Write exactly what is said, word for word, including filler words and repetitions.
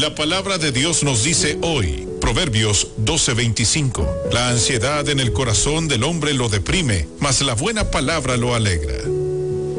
La palabra de Dios nos dice hoy, Proverbios doce veinticinco, la ansiedad en el corazón del hombre lo deprime, mas la buena palabra lo alegra.